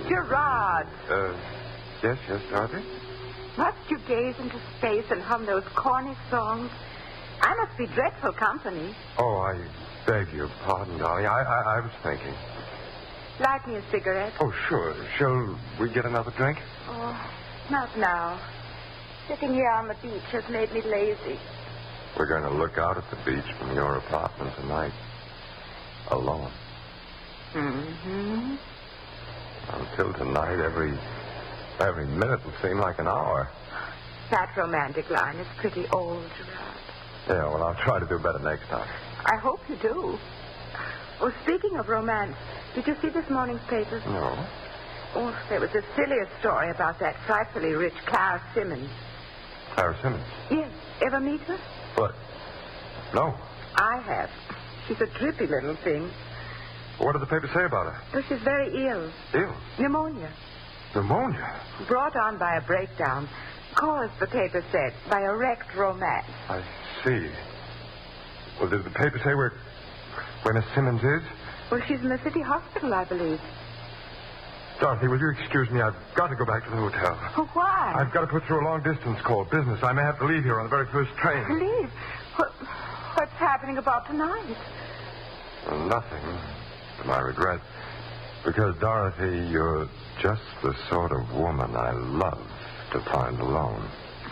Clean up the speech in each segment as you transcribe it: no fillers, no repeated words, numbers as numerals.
Gerard. Yes, Dorothy? Must you gaze into space and hum those corny songs? I must be dreadful company. Oh, I beg your pardon, darling. I was thinking. Light me a cigarette. Oh, sure. Shall we get another drink? Oh, not now. Sitting here on the beach has made me lazy. We're going to look out at the beach from your apartment tonight. Alone. Mm-hmm. Until tonight, every minute will seem like an hour. That romantic line is pretty old, Gerard. Yeah, well, I'll try to do better next time. I hope you do. Oh, speaking of romance, did you see this morning's papers? No. Oh, there was the silliest story about that frightfully rich Clara Simmons. Clara Simmons? Yes. Ever meet her? What? No. I have. She's a drippy little thing. What did the paper say about her? Oh, she's very ill. Ill? Pneumonia. Pneumonia? Brought on by a breakdown. Caused, the paper said, by a wrecked romance. I see. Well, did the paper say where Miss Simmons is? Well, she's in the city hospital, I believe. Dorothy, will you excuse me? I've got to go back to the hotel. Oh, why? I've got to put through a long-distance call. Business. I may have to leave here on the very first train. Leave? What's happening about tonight? Well, nothing, to my regret. Because, Dorothy, you're just the sort of woman I love to find alone.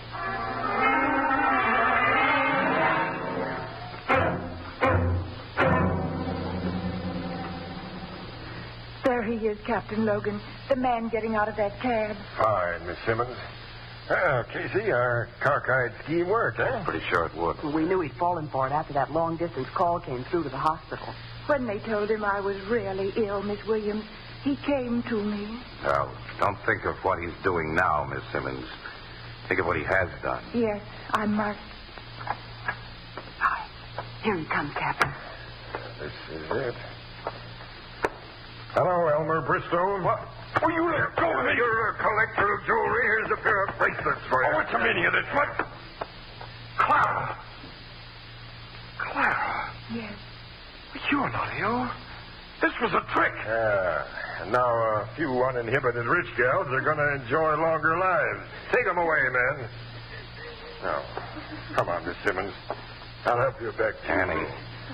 There he is, Captain Logan. The man getting out of that cab. Fine, Miss Simmons. Well, Casey, our cockeyed scheme worked, eh? Pretty sure it would. We knew he'd fallen for it after that long-distance call came through to the hospital. When they told him I was really ill, Miss Williams, he came to me. Now, don't think of what he's doing now, Miss Simmons. Think of what he has done. Yes, I must. Hi. Here he comes, Captain. This is it. Hello, Elmer Bristow. What? Oh, you let go of me. You're a collector of jewelry. Here's a pair of bracelets for you. Oh, what's the meaning of this? What? Clara. Clara. Yes. You're not ill. This was a trick. And now a few uninhibited rich gals are going to enjoy longer lives. Take them away, men. Now, come on, Miss Simmons. I'll help you back to Annie.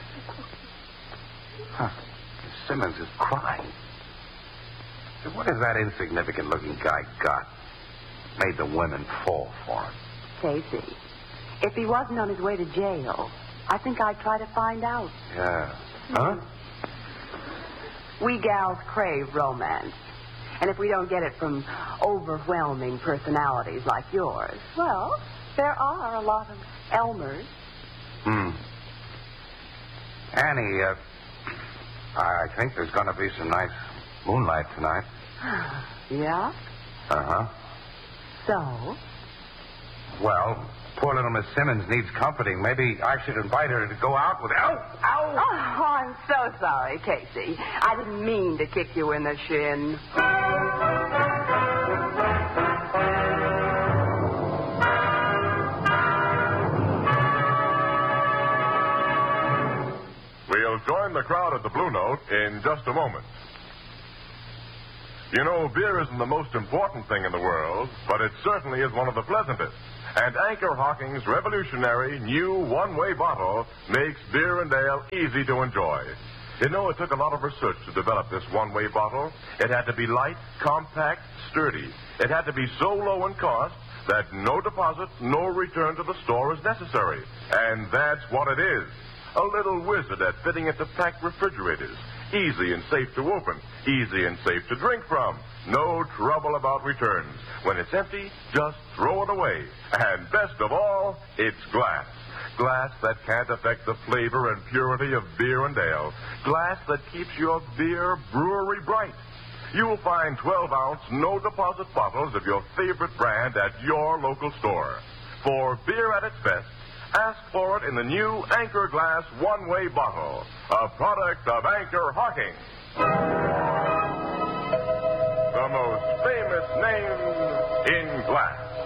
Huh. Miss Simmons is crying. Hey, what has that insignificant-looking guy got? Made the women fall for him. Casey, if he wasn't on his way to jail, I think I'd try to find out. Yeah. Huh? We gals crave romance. And if we don't get it from overwhelming personalities like yours, well, there are a lot of Elmers. Annie, I think there's going to be some nice moonlight tonight. Yeah? Uh-huh. So? Well, poor little Miss Simmons needs comforting. Maybe I should invite her to go out with... Ow! Ow! Oh, I'm so sorry, Casey. I didn't mean to kick you in the shin. We'll join the crowd at the Blue Note in just a moment. You know, beer isn't the most important thing in the world, but it certainly is one of the pleasantest. And Anchor Hocking's revolutionary new one-way bottle makes beer and ale easy to enjoy. You know, it took a lot of research to develop this one-way bottle. It had to be light, compact, sturdy. It had to be so low in cost that no deposit, no return to the store is necessary. And that's what it is. A little wizard at fitting into packed refrigerators. Easy and safe to open. Easy and safe to drink from. No trouble about returns. When it's empty, just throw it away. And best of all, it's glass. Glass that can't affect the flavor and purity of beer and ale. Glass that keeps your beer brewery bright. You'll find 12-ounce, no-deposit bottles of your favorite brand at your local store. For beer at its best, ask for it in the new Anchor Glass one-way bottle, a product of Anchor Hocking. The most famous name in glass.